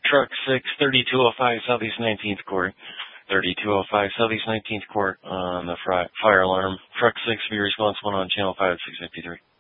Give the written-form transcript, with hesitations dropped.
Truck 6, 3205 Southeast 19th Court. 3205 Southeast 19th Court on the fire alarm. Truck 6, be responsible on channel 5 at 653.